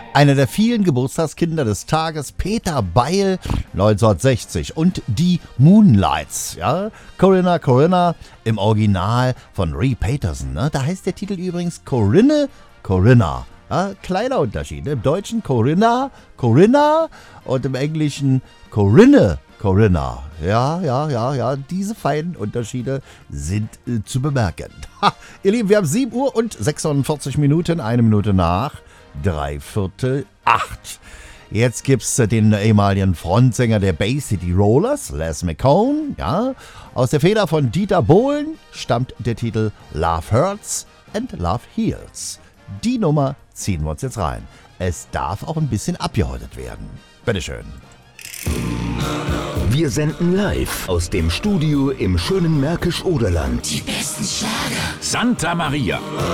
Einer der vielen Geburtstagskinder des Tages, Peter Beil, 1960. Und die Moonlights, ja. Corinna, im Original von Ray Patterson, ne? Da heißt der Titel übrigens Corinna. Ja, kleiner Unterschied. Im Deutschen Corinna und im Englischen Corinna. Ja, diese feinen Unterschiede sind zu bemerken. Ha, ihr Lieben, wir haben 7 Uhr und 46 Minuten, 1 Minute nach 7:45. Jetzt gibt's den ehemaligen Frontsänger der Bay City Rollers, Les McCone, ja. Aus der Feder von Dieter Bohlen stammt der Titel Love Hurts and Love Heals. Die Nummer ziehen wir uns jetzt rein. Es darf auch ein bisschen abgehäutet werden. Bitteschön. Wir senden live aus dem Studio im schönen Märkisch-Oderland. Die besten Schlager. Santa Maria.